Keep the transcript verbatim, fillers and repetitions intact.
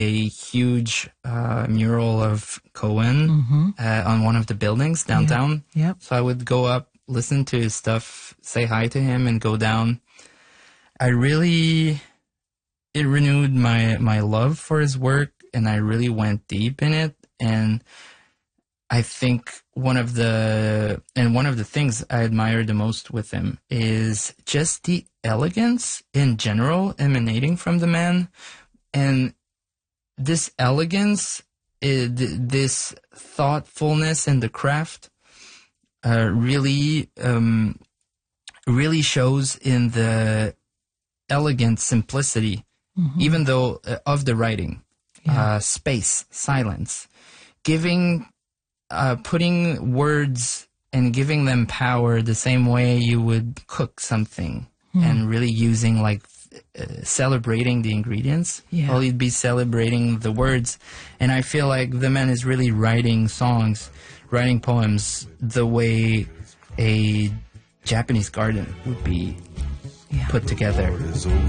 a huge uh, mural of Cohen Mm-hmm. uh, on one of the buildings downtown. Yeah. Yep. So I would go up, listen to his stuff, say hi to him, and go down. I really, it renewed my, my love for his work, and I really went deep in it. And I think one of the, and one of the things I admire the most with him is just the elegance in general emanating from the man. And this elegance, uh, th- this thoughtfulness in the craft, uh, really, um, really shows in the elegant simplicity, Mm-hmm. even though uh, of the writing, Yeah. uh, space, silence, giving, uh, putting words and giving them power the same way you would cook something, Hmm. and really using like uh, celebrating the ingredients. Yeah. Well, you'd be celebrating the words, and I feel like the man is really writing songs, writing poems the way a Japanese garden would be Yeah. put together.